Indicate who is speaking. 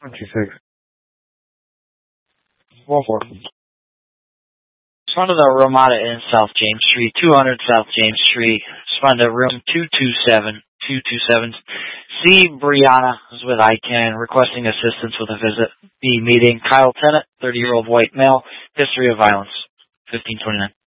Speaker 1: 26. Roll for it.
Speaker 2: Respond to the Ramada Inn, South James Street, 200 South James Street. Respond to room 227. C. Brianna is with ICANN, requesting assistance with a visit. B. Meeting Kyle Tennant, 30-year-old white male, history of violence, 1529.